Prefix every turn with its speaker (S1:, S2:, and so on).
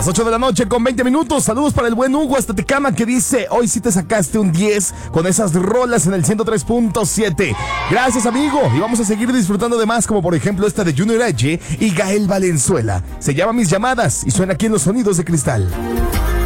S1: Las 8 de la noche con 20 minutos. Saludos para el buen Hugo hasta Tecama, que dice: hoy sí te sacaste un 10 con esas rolas en el 103.7. Gracias, amigo. Y vamos a seguir disfrutando de más, como por ejemplo esta de Junior H y Gael Valenzuela. Se llama Mis Llamadas y suena aquí en los Sonidos de Cristal.